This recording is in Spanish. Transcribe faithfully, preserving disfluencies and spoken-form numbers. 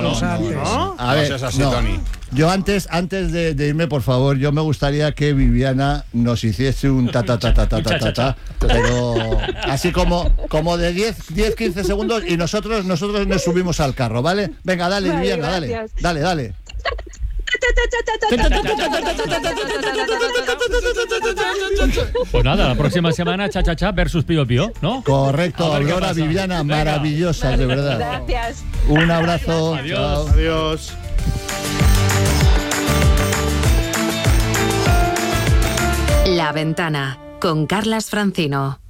minutos no, no, antes. no. A ver, No seas así, no. Tony. Yo antes, antes de, de irme, por favor, yo me gustaría que Viviana nos hiciese un ta ta ta ta ta ta ta, ta, pero así como, como de diez, quince segundos y nosotros, nosotros nos subimos al carro, ¿vale? Venga, dale, Vale, Viviana, dale, gracias. dale, dale. Pues nada, la próxima semana Cha Cha Cha versus Pío Pío, ¿no? Correcto, A ver qué Aurora, pasa. Viviana, Venga. maravillosas, de verdad. Gracias. Un abrazo. Adiós. Chao. Adiós. La Ventana con Carlas Francino.